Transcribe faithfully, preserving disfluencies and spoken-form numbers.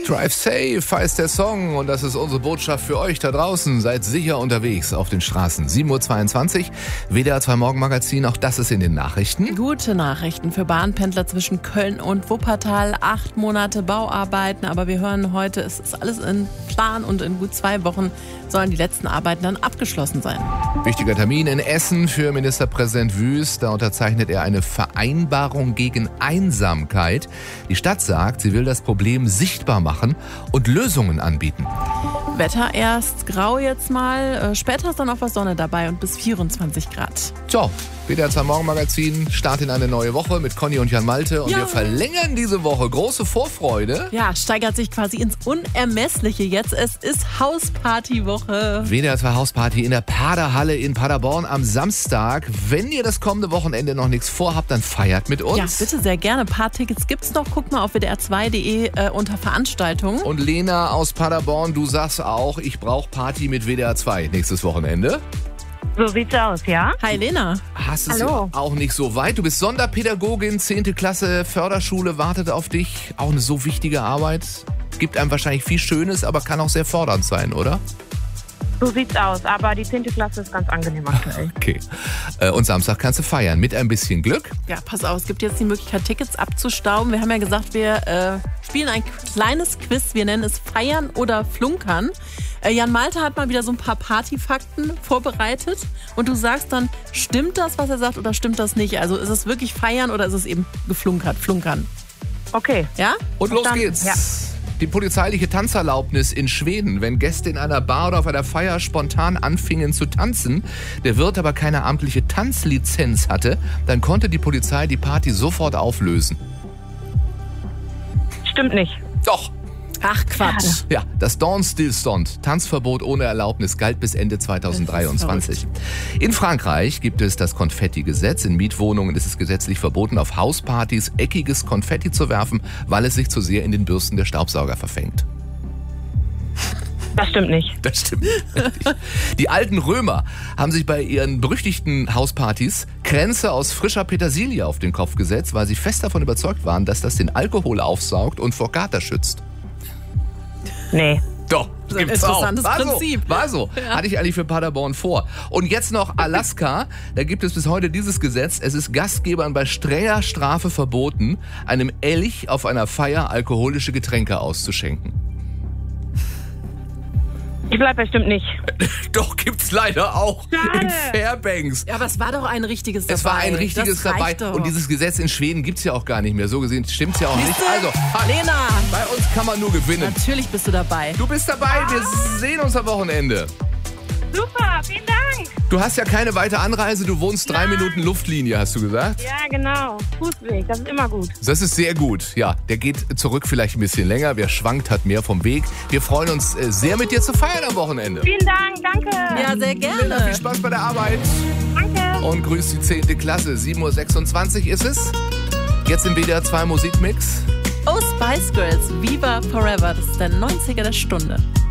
Drive Safe heißt der Song und das ist unsere Botschaft für euch da draußen. Seid sicher unterwegs auf den Straßen. sieben Uhr zweiundzwanzig, W D R zwei Morgenmagazin, auch das ist in den Nachrichten. Gute Nachrichten für Bahnpendler zwischen Köln und Wuppertal. Acht Monate Bauarbeiten, aber wir hören heute, es ist alles in Plan und in gut zwei Wochen sollen die letzten Arbeiten dann abgeschlossen sein. Wichtiger Termin in Essen für Ministerpräsident Wüst. Da unterzeichnet er eine Vereinbarung gegen Einsamkeit. Die Stadt sagt, sie will das Problem sichtbar machen und Lösungen anbieten. Wetter erst grau jetzt mal, später ist dann auch was Sonne dabei und bis vierundzwanzig Grad. So, W D R zwei Morgenmagazin, Start in eine neue Woche mit Conny und Jan Malte und ja. wir verlängern diese Woche. Große Vorfreude. Ja, steigert sich quasi ins Unermessliche jetzt. Es ist Hauspartywoche. W D R zwei Hausparty in der Paderhalle in Paderborn am Samstag. Wenn ihr das kommende Wochenende noch nichts vorhabt, dann feiert mit uns. Ja, bitte sehr gerne. Ein paar Tickets gibt's noch. Guckt mal auf w d r zwei punkt d e äh, unter Veranstaltungen. Und Lena aus Paderborn, du sagst auch, ich brauche Party mit W D R zwei nächstes Wochenende. So sieht's aus, ja? Hi Lena. Hast es Hallo. ja auch nicht so weit. Du bist Sonderpädagogin, zehnte Klasse, Förderschule wartet auf dich. Auch eine so wichtige Arbeit. Gibt einem wahrscheinlich viel Schönes, aber kann auch sehr fordernd sein, oder? So sieht's aus, aber die zehnte Klasse ist ganz angenehm aktuell. Okay. Und Samstag kannst du feiern mit ein bisschen Glück. Ja, pass auf, es gibt jetzt die Möglichkeit, Tickets abzustauben. Wir haben ja gesagt, wir äh, spielen ein kleines Quiz. Wir nennen es Feiern oder Flunkern. Äh, Jan Malte hat mal wieder so ein paar Partyfakten vorbereitet. Und du sagst dann, stimmt das, was er sagt, oder stimmt das nicht? Also ist es wirklich Feiern oder ist es eben geflunkert, Flunkern? Okay. Ja? Und los Verstanden. geht's. Ja. Die polizeiliche Tanzerlaubnis in Schweden. Wenn Gäste in einer Bar oder auf einer Feier spontan anfingen zu tanzen, der Wirt aber keine amtliche Tanzlizenz hatte, dann konnte die Polizei die Party sofort auflösen. Stimmt nicht. Doch. Ach Quatsch. Ja, das Dawn-Stillstand, Tanzverbot ohne Erlaubnis, galt bis Ende zweitausenddreiundzwanzig. In Frankreich gibt es das Konfetti-Gesetz. In Mietwohnungen ist es gesetzlich verboten, auf Hauspartys eckiges Konfetti zu werfen, weil es sich zu sehr in den Bürsten der Staubsauger verfängt. Das stimmt nicht. Das stimmt nicht. Die alten Römer haben sich bei ihren berüchtigten Hauspartys Kränze aus frischer Petersilie auf den Kopf gesetzt, weil sie fest davon überzeugt waren, dass das den Alkohol aufsaugt und vor Kater schützt. Nee. Doch, Das ist ein gibt's auch. interessantes War Prinzip. So, war so. Ja. Hatte ich eigentlich für Paderborn vor. Und jetzt noch Alaska. Da gibt es bis heute dieses Gesetz. Es ist Gastgebern bei strenger Strafe verboten, einem Elch auf einer Feier alkoholische Getränke auszuschenken. Ich bleib bestimmt nicht. Doch, gibt's leider auch Schade. in Fairbanks. Ja, aber es war doch ein richtiges dabei. Es war ein richtiges das dabei. reicht doch. Und dieses Gesetz in Schweden gibt's ja auch gar nicht mehr. So gesehen stimmt's ja auch nicht. Siehste? Also, ha, Lena, bei uns kann man nur gewinnen. natürlich bist du dabei. Du bist dabei. Wir sehen uns am Wochenende. Super, vielen Dank. Du hast ja keine weite Anreise. Du wohnst drei Nein. Minuten Luftlinie, hast du gesagt? Ja, genau. Fußweg, das ist immer gut. Das ist sehr gut. Ja, der geht zurück vielleicht ein bisschen länger. Wer schwankt, hat mehr vom Weg. Wir freuen uns äh, sehr, mit dir zu feiern am Wochenende. Vielen Dank, danke. Ja, sehr Lena, gerne. viel Spaß bei der Arbeit. Danke. Und grüß die zehnte Klasse. sieben Uhr sechsundzwanzig ist es. Jetzt im W D R zwei Musikmix. Oh, Spice Girls, Viva Forever. Das ist der neunziger der Stunde.